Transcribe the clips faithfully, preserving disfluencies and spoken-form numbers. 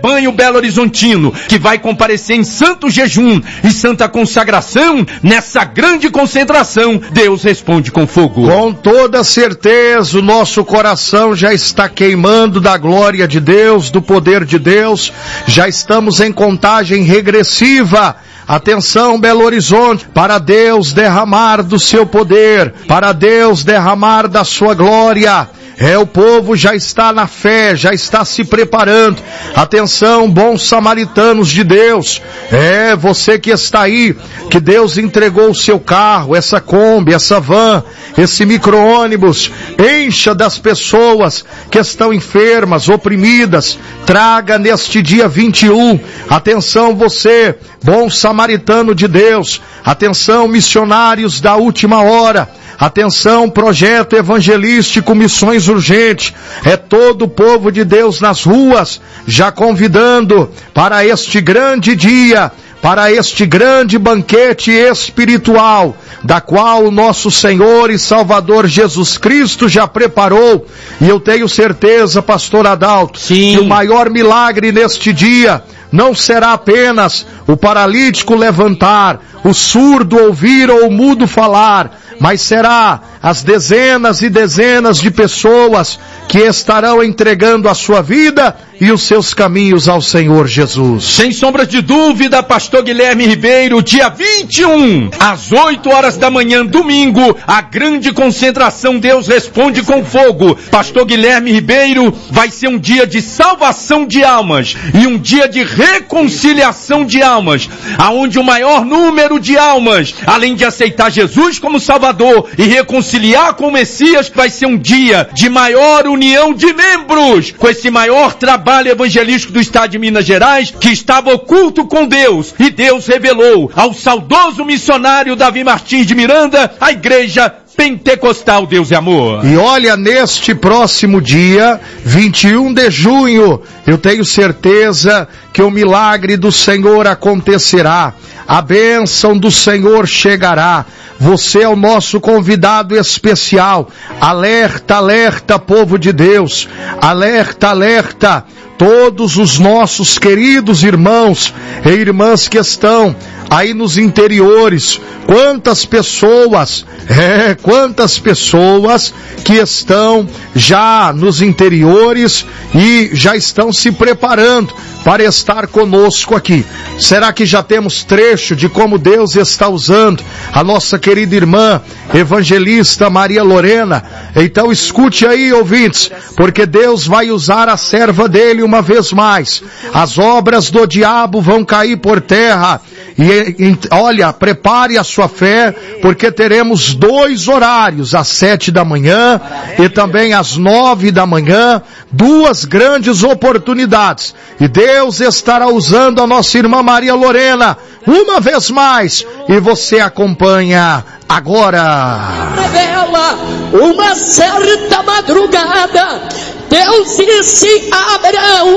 rebanho Belo Horizontino, que vai comparecer em santo jejum e santa consagração, nessa grande concentração, Deus responde com fogo. Com toda certeza, o nosso coração já está queimando da glória de Deus, do poder de Deus. Já estamos em contagem regressiva. Atenção, Belo Horizonte, para Deus derramar do seu poder, para Deus derramar da sua glória. É, o povo já está na fé, já está se preparando. Atenção, bons samaritanos de Deus. É, você que está aí, que Deus entregou o seu carro, essa Kombi, essa van, esse micro-ônibus. Encha das pessoas que estão enfermas, oprimidas. Traga neste dia vinte e um. Atenção, você, bom samaritano de Deus. Atenção, missionários da última hora. Atenção, projeto evangelístico Missões Urgentes. É todo o povo de Deus nas ruas, já convidando para este grande dia, para este grande banquete espiritual, da qual o nosso Senhor e Salvador Jesus Cristo já preparou. E eu tenho certeza, pastor Adalto, Sim. que o maior milagre neste dia não será apenas o paralítico levantar, o surdo ouvir ou o mudo falar, mas será as dezenas e dezenas de pessoas que estarão entregando a sua vida e os seus caminhos ao Senhor Jesus. Sem sombras de dúvida, pastor Guilherme Ribeiro, dia vinte e um, às oito horas da manhã, domingo, a grande concentração Deus Responde com Fogo. Pastor Guilherme Ribeiro, vai ser um dia de salvação de almas e um dia de reconciliação de almas, aonde o maior número de almas, além de aceitar Jesus como Salvador e reconciliar com o Messias, vai ser um dia de maior união de membros, com esse maior trabalho evangelístico do estado de Minas Gerais, que estava oculto com Deus, e Deus revelou ao saudoso missionário Davi Martins de Miranda a igreja Pentecostal Deus e Amor. E olha, neste próximo dia, vinte e um de junho, eu tenho certeza que o milagre do Senhor acontecerá, a bênção do Senhor chegará. Você é o nosso convidado especial. Alerta, alerta, povo de Deus. Alerta, alerta, todos os nossos queridos irmãos e irmãs que estão aí nos interiores. Quantas pessoas, é, quantas pessoas que estão já nos interiores e já estão se preparando para estar conosco aqui. Será que já temos trecho de como Deus está usando a nossa querida irmã evangelista Maria Lorena? Então escute aí, ouvintes, porque Deus vai usar a serva dele uma vez mais. As obras do diabo vão cair por terra. E, e olha, prepare a sua fé, porque teremos dois horários, às sete da manhã e também às nove da manhã, duas grandes oportunidades. E Deus estará usando a nossa irmã Maria Lorena uma vez mais, e você acompanha agora. Revela uma certa madrugada, Deus disse a Abraão: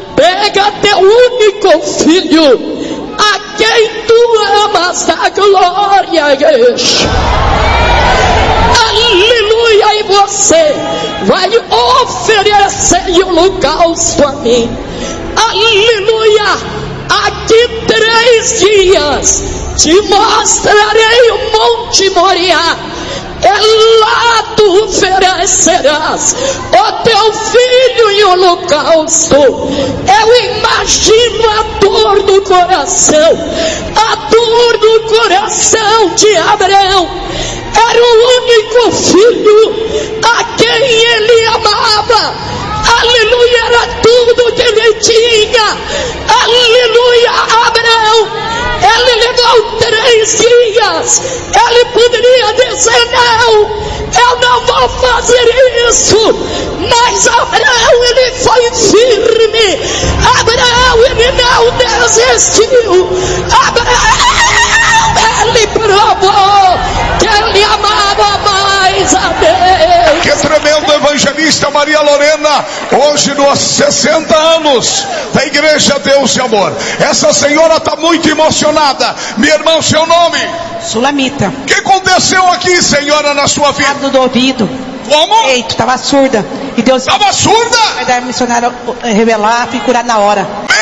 pega teu único filho, a quem tu amas, da glória. Aleluia. E você vai oferecer o holocausto a mim. Aleluia. Aqui três dias te mostrarei o Monte Moriá. E lá tu oferecerás o teu filho em holocausto. Eu imagino a dor do coração, a dor do coração de Abraão. Era o único filho a quem ele amava. Aleluia, era tudo que ele tinha. Aleluia, Abraão, ele levou três dias. Ele poderia dizer: não, eu não vou fazer isso. Mas Abraão, ele foi firme. Abraão, ele não desistiu. Abraão, ele provou que ele amava mais a Deus. Que tremendo, evangelista Maria Lorena, hoje nos sessenta anos da Igreja Deus e Amor. Essa senhora está muito emocionada. Minha irmã, seu nome? Sulamita. O que aconteceu aqui, senhora, na sua vida? Do, do ouvido. Como? Eita, estava surda. E Deus estava surda? vai dar missionário revelar, fui curada na hora.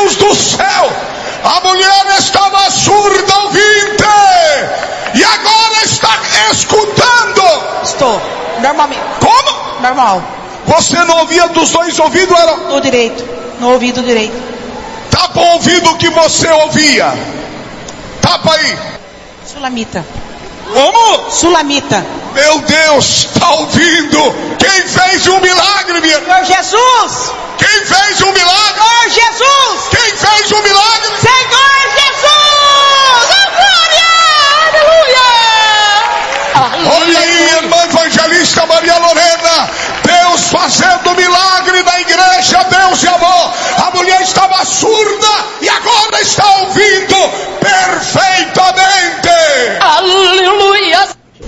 Deus do céu, a mulher estava surda, ouvinte, e agora está escutando. Estou, normalmente. Como? Normal. Você não ouvia dos dois ouvidos? Era... No direito, no ouvido direito. Tapa o ouvido que você ouvia. Tapa aí. Sulamita. Como? Sulamita. Meu Deus, está ouvindo? Quem fez um milagre, minha... Senhor Jesus. Quem fez um milagre? Senhor Jesus. Quem fez um milagre? Senhor Jesus. Oh, glória. Aleluia. Olha aí, irmã evangelista Maria Lorena, Deus fazendo milagre na igreja, Deus de amor. A mulher estava surda e agora está ouvindo perfeitamente. Aleluia.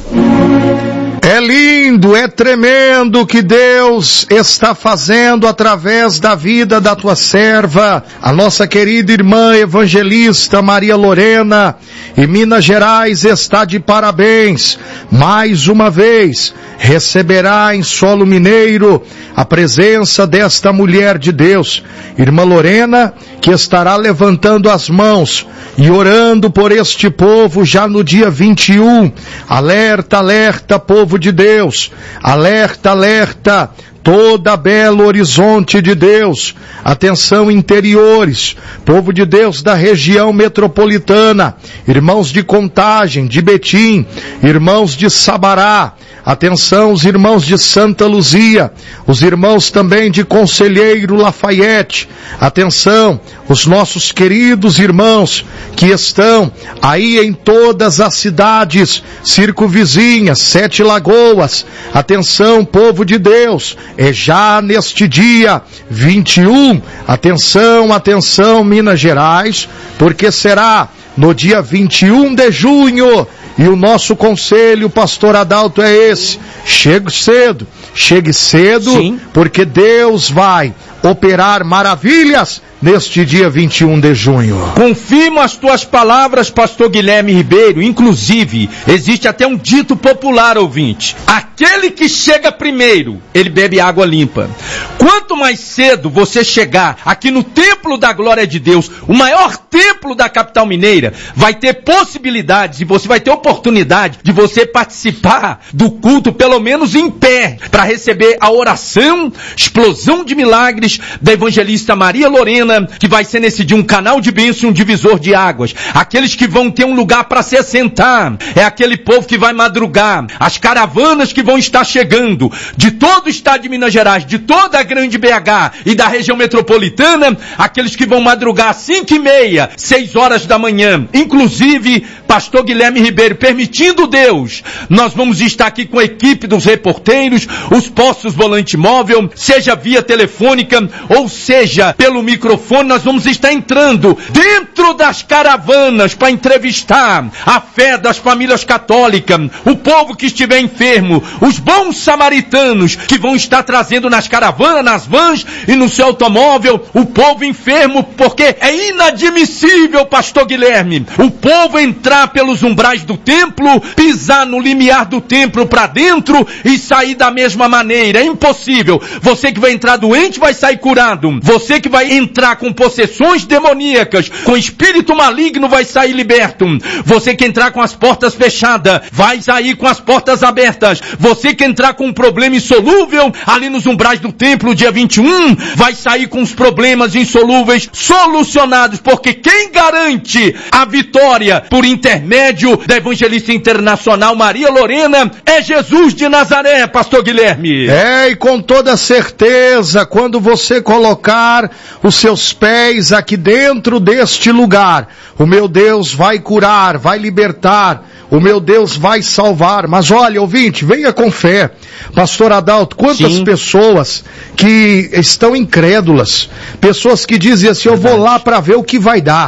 É lindo, é tremendo o que Deus está fazendo através da vida da tua serva, a nossa querida irmã evangelista Maria Lorena, em Minas Gerais está de parabéns. Mais uma vez, receberá em solo mineiro a presença desta mulher de Deus, irmã Lorena, que estará levantando as mãos e orando por este povo já no dia vinte e um. Alerta, alerta, povo de Deus. Alerta, alerta, toda Belo Horizonte de Deus. Atenção, interiores, povo de Deus da região metropolitana, irmãos de Contagem, de Betim, irmãos de Sabará. Atenção, os irmãos de Santa Luzia, os irmãos também de Conselheiro Lafayette. Atenção, os nossos queridos irmãos que estão aí em todas as cidades circunvizinhas, Sete Lagoas. Atenção, povo de Deus, é já neste dia vinte e um. Atenção, atenção, Minas Gerais, porque será no dia vinte e um de junho. E o nosso conselho, pastor Adalto, é esse: chegue cedo, chegue cedo, sim, porque Deus vai operar maravilhas neste dia vinte e um de junho. Confirmo as tuas palavras, pastor Guilherme Ribeiro. Inclusive, existe até um dito popular, ouvinte: aquele que chega primeiro, ele bebe água limpa. Quanto mais cedo você chegar aqui no templo da glória de Deus, o maior templo da capital mineira, vai ter possibilidades e você vai ter oportunidade de você participar do culto, pelo menos em pé, para receber a oração, explosão de milagres da evangelista Maria Lorena, que vai ser nesse dia um canal de bênção, um divisor de águas. Aqueles que vão ter um lugar para se assentar, é aquele povo que vai madrugar, as caravanas que vão estar chegando de todo o estado de Minas Gerais, de toda a grande B H e da região metropolitana, aqueles que vão madrugar às cinco e meia, seis horas da manhã. Inclusive, pastor Guilherme Ribeiro, permitindo Deus, nós vamos estar aqui com a equipe dos reporteiros, os postos volante móvel, seja via telefônica ou seja pelo microfone. Nós vamos estar entrando dentro das caravanas para entrevistar a fé das famílias católicas, o povo que estiver enfermo, os bons samaritanos que vão estar trazendo nas caravanas, nas vans e no seu automóvel, o povo enfermo, porque é inadmissível, pastor Guilherme, o povo entrar pelos umbrais do templo, pisar no limiar do templo para dentro e sair da mesma maneira. É impossível. Você que vai entrar doente vai sair curado. Você que vai entrar com possessões demoníacas, com espírito maligno, vai sair liberto. Você que entrar com as portas fechadas, vai sair com as portas abertas. Você que entrar com um problema insolúvel, ali nos umbrais do templo, dia vinte e um, vai sair com os problemas insolúveis solucionados, porque quem garante a vitória por intermédio da evangelista internacional Maria Lorena é Jesus de Nazaré, pastor Guilherme. É, e com toda certeza, quando você colocar os seus pés aqui dentro deste lugar, o meu Deus vai curar, vai libertar, o meu Deus vai salvar. Mas olha, ouvinte, venha com fé. Pastor Adalto, quantas Sim. pessoas que estão incrédulas, pessoas que dizem assim, eu vou lá para ver o que vai dar.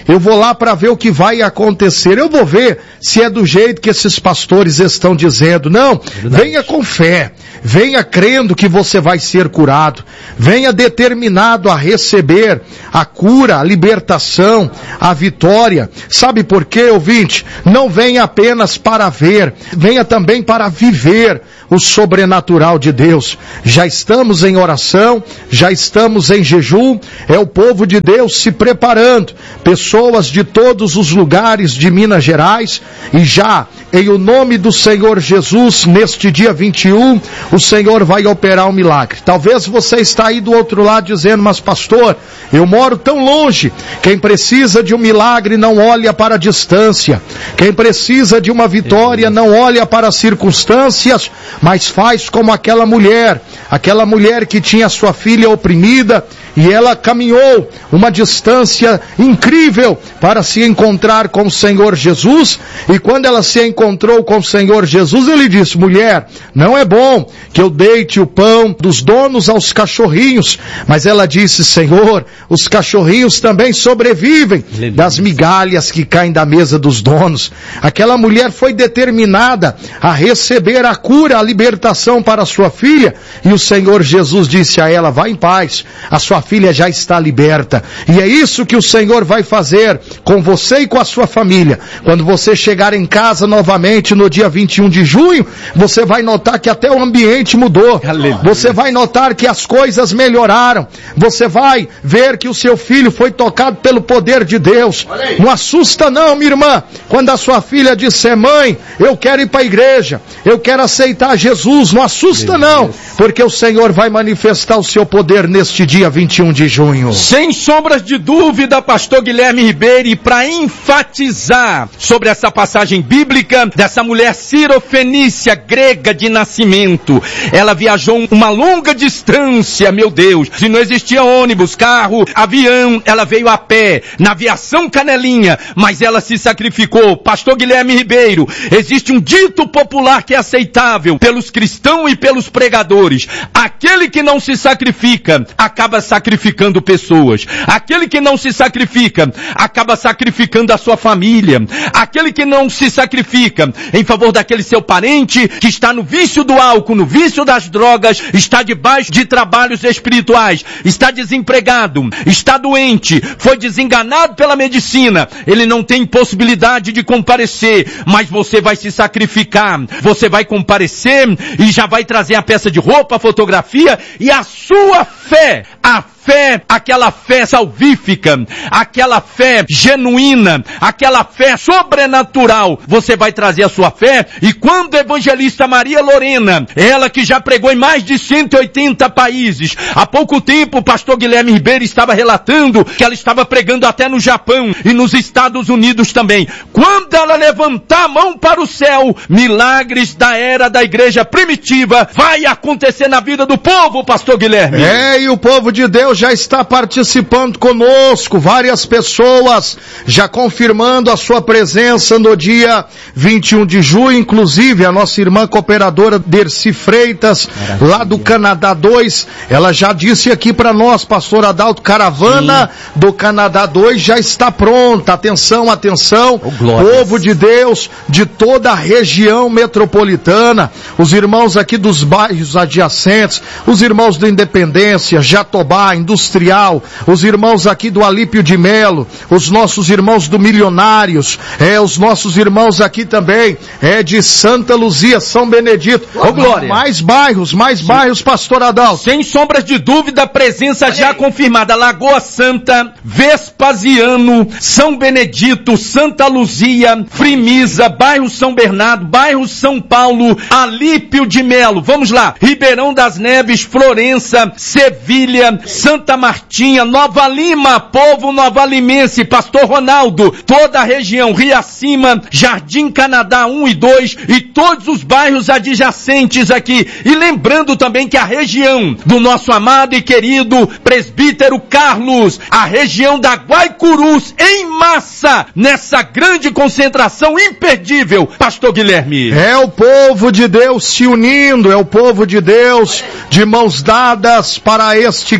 eu vou lá para ver o que vai acontecer, eu vou ver se é do jeito que esses pastores estão dizendo. Não, venha com fé, venha crendo que você vai ser curado, venha determinado a receber a cura, a libertação, a vitória. Sabe por quê, ouvinte? Não venha apenas para ver, venha também para viver o sobrenatural de Deus. Já estamos em oração, já estamos em jejum, é o povo de Deus se preparando, pessoas de todos os lugares de Minas Gerais, e já em o nome do Senhor Jesus, neste dia vinte e um, o Senhor vai operar um milagre. Talvez você está aí do outro lado dizendo, mas pastor, eu moro tão longe. Quem precisa de um milagre não olha para a distância. Quem precisa de uma vitória não olha para as circunstâncias, mas faz como aquela mulher, aquela mulher que tinha sua filha oprimida, e ela caminhou uma distância incrível para se encontrar com o Senhor Jesus, e quando ela se encontrou com o Senhor Jesus, ele disse, mulher, não é bom que eu deite o pão dos donos aos cachorrinhos, mas ela disse, Senhor, os cachorrinhos também sobrevivem das migalhas que caem da mesa dos donos. Aquela mulher foi determinada a receber a cura, a libertação para a sua filha, e o Senhor Jesus disse a ela, vá em paz, a sua filha já está liberta. E é isso que o Senhor vai fazer com você e com a sua família. Quando você chegar em casa novamente no dia vinte e um de junho, você vai notar que até o ambiente mudou. Aleluia. Você vai notar que as coisas melhoraram. Você vai ver que o seu filho foi tocado pelo poder de Deus. Não assusta não, minha irmã, quando a sua filha disser, mãe, eu quero ir para a igreja, eu quero aceitar Jesus. Não assusta não, porque o Senhor vai manifestar o seu poder neste dia vinte e um de junho. Sem sombras de dúvida, pastor Guilherme Ribeiro, e para enfatizar sobre essa passagem bíblica dessa mulher cirofenícia, grega de nascimento, ela viajou uma longa distância, meu Deus, se não existia ônibus, carro, avião, ela veio a pé, na aviação Canelinha, mas ela se sacrificou. Pastor Guilherme Ribeiro, existe um dito popular que é aceitável pelos cristãos e pelos pregadores: aquele que não se sacrifica, acaba sacrificando pessoas. Aquele que não se sacrifica, acaba sacrificando a sua família. Aquele que não se sacrifica em favor daquele seu parente que está no vício do álcool, no vício das drogas, está debaixo de trabalhos espirituais, está desempregado, está doente, foi desenganado pela medicina, ele não tem possibilidade de comparecer, mas você vai se sacrificar, você vai comparecer e já vai trazer a peça de roupa, a fotografia, e a sua fé, a fé, aquela fé salvífica, aquela fé genuína, aquela fé sobrenatural, você vai trazer a sua fé. E quando a evangelista Maria Lorena, ela que já pregou em mais de cento e oitenta países, há pouco tempo o pastor Guilherme Ribeiro estava relatando que ela estava pregando até no Japão e nos Estados Unidos também. Quando ela levantar a mão para o céu, milagres da era da igreja primitiva vai acontecer na vida do povo, pastor Guilherme. É, e o povo de Deus já está participando conosco, várias pessoas já confirmando a sua presença no dia vinte e um de junho, inclusive a nossa irmã cooperadora Dercy Freitas, Maravilha. Lá do Canadá dois, ela já disse aqui para nós, pastor Adalto, caravana Sim. do Canadá dois já está pronta. Atenção, atenção, oh, povo de Deus de toda a região metropolitana, os irmãos aqui dos bairros adjacentes, os irmãos da Independência, Jatobá, Industrial, os irmãos aqui do Alípio de Melo, os nossos irmãos do Milionários, é, os nossos irmãos aqui também, é de Santa Luzia, São Benedito, oh, glória. mais bairros, mais Sim. bairros, pastor Adalto. Sem sombras de dúvida, presença Olha já aí. confirmada, Lagoa Santa, Vespasiano, São Benedito, Santa Luzia, Frimisa, bairro São Bernardo, bairro São Paulo, Alípio de Melo, vamos lá, Ribeirão das Neves, Florença, Sevilha, Santa Martinha, Nova Lima, povo novalimense, pastor Ronaldo, toda a região, Riacima, Jardim Canadá um e dois e todos os bairros adjacentes aqui. E lembrando também que a região do nosso amado e querido presbítero Carlos, a região da Guaicurus, em massa, nessa grande concentração imperdível, pastor Guilherme. É o povo de Deus se unindo, é o povo de Deus de mãos dadas para este grande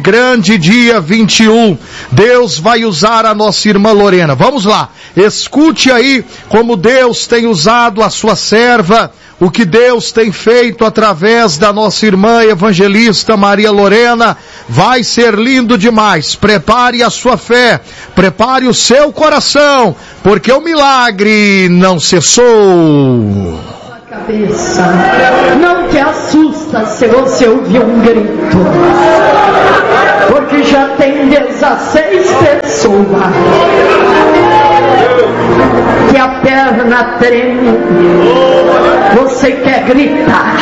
grande dia vinte e um, Deus vai usar a nossa irmã Lorena. Vamos lá, escute aí como Deus tem usado a sua serva, o que Deus tem feito através da nossa irmã evangelista Maria Lorena. Vai ser lindo demais. Prepare a sua fé, prepare o seu coração, porque o milagre não cessou. Cabeça, não te assusta se você ouvir um grito, porque já tem dezesseis pessoas que a perna treme, você quer gritar,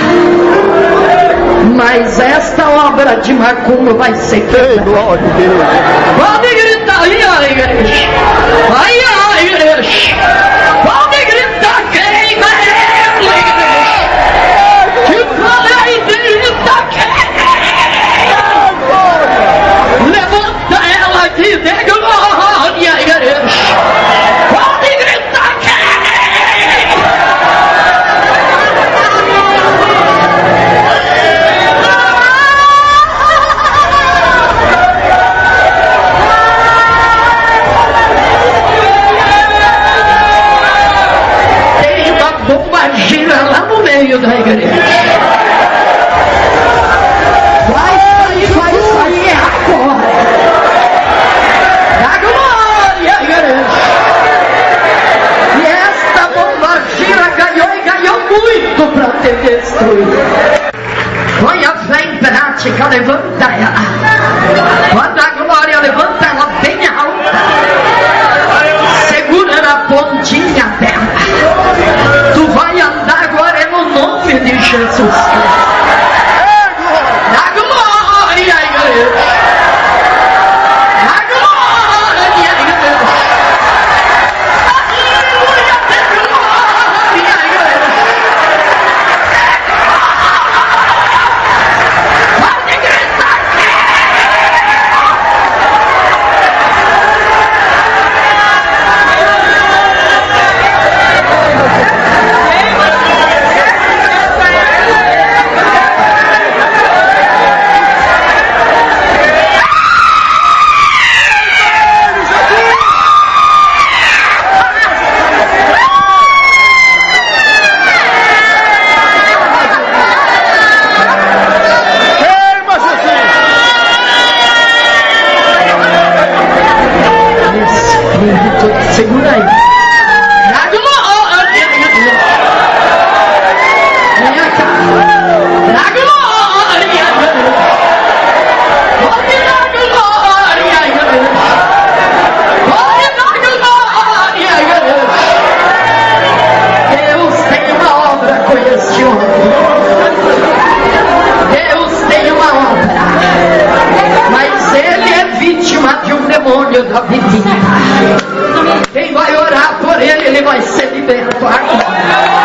mas esta obra de macumba vai ser feita. Pode gritar aí a igreja, aí a igreja, pode gritar, queima ela, igreja, que fala aí, grita, queima, levanta ela aqui, dê glória, igreja. Gira lá no meio da igreja. Vai sair, vai sair agora. Da glória, igreja. E esta bomba gira ganhou e ganhou muito para te destruir. Põe a fé em prática, levanta ela. Quando a glória levanta ela bem alta, segura na pontinha dela. Tu vai andar agora no nome de Jesus Cristo. Na glória, igreja. Na glória, igreja. Aleluia, de glória, igreja. Pode gritar aqui. Segura aí. Na glória, vem cá. Na glória, pode na glória, pode na glória. Deus tem uma obra com este homem. Deus tem uma obra, mas ele é vítima de um demônio da vidinha. Quem vai orar por ele, ele vai ser liberto agora.